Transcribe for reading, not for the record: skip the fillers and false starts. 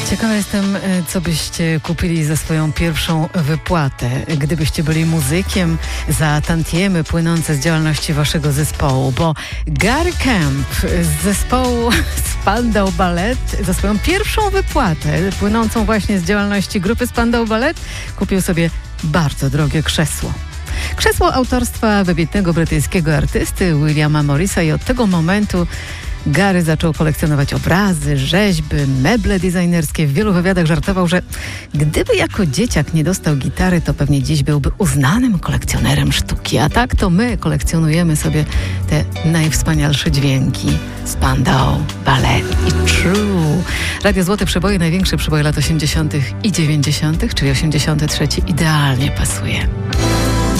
Ciekawa jestem, co byście kupili za swoją pierwszą wypłatę, gdybyście byli muzykiem, za tantiemy płynące z działalności waszego zespołu, bo Gary Kemp z zespołu Spandau Ballet za swoją pierwszą wypłatę płynącą właśnie z działalności grupy Spandau Ballet kupił sobie bardzo drogie krzesło. Krzesło autorstwa wybitnego brytyjskiego artysty Williama Morrisa i od tego momentu Gary zaczął kolekcjonować obrazy, rzeźby, meble designerskie. W wielu wywiadach żartował, że gdyby jako dzieciak nie dostał gitary, to pewnie dziś byłby uznanym kolekcjonerem sztuki. A tak to my kolekcjonujemy sobie te najwspanialsze dźwięki. Spandau, Ballet i True. Radio Złote Przeboje, największe przeboje lat 80. i 90., czyli 83 idealnie pasuje.